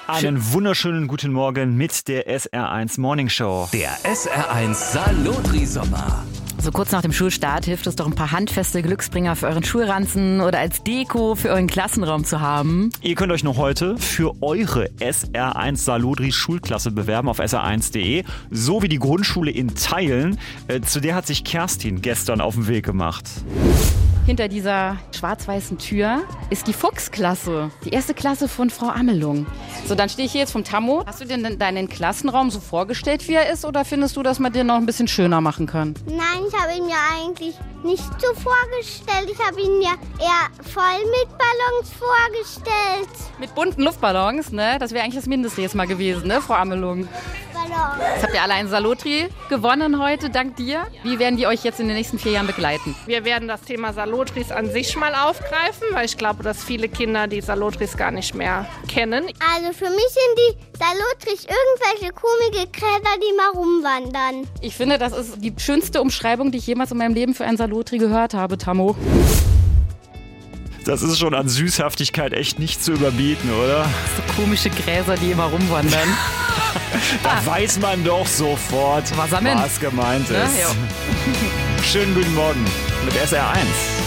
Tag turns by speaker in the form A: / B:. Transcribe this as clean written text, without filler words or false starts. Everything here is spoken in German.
A: Einen wunderschönen guten Morgen mit der SR1 Morning Show.
B: Der SR1 Salotri-Sommer.
C: So kurz nach dem Schulstart hilft es doch, ein paar handfeste Glücksbringer für euren Schulranzen oder als Deko für euren Klassenraum zu haben.
A: Ihr könnt euch noch heute für eure SR1 Salotri Schulklasse bewerben auf sr1.de, so wie die Grundschule in Teilen. Zu der hat sich Kerstin gestern auf den Weg gemacht.
C: Hinter dieser schwarz-weißen Tür ist die Fuchsklasse, die erste Klasse von Frau Amelung. So, dann stehe ich hier jetzt vom Tammo. Hast du dir denn deinen Klassenraum so vorgestellt, wie er ist, oder findest du, dass man den noch ein bisschen schöner machen kann?
D: Nein, ich habe ihn mir eigentlich nicht so vorgestellt. Ich habe ihn mir eher voll mit Ballons vorgestellt.
C: Mit bunten Luftballons, ne? Das wäre eigentlich das Mindeste jetzt mal gewesen, ne, Frau Amelung?
D: Ballons.
C: Jetzt habt ihr alle einen Salotri gewonnen heute, dank dir. Wie werden die euch jetzt in den nächsten 4 Jahren begleiten?
E: Wir werden das Thema Salotris an sich mal aufgreifen, weil ich glaube, dass viele Kinder die Salotris gar nicht mehr kennen.
D: Also für mich sind die Salotris irgendwelche komische Gräser, die mal rumwandern.
C: Ich finde, das ist die schönste Umschreibung, die ich jemals in meinem Leben für einen Salotri gehört habe, Tammo.
A: Das ist schon an Süßhaftigkeit echt nicht zu überbieten, oder?
C: So komische Gräser, die immer rumwandern.
A: Da weiß man doch sofort,
C: Was
A: gemeint ist.
C: Ne? Ja.
A: Schönen guten Morgen mit SR1.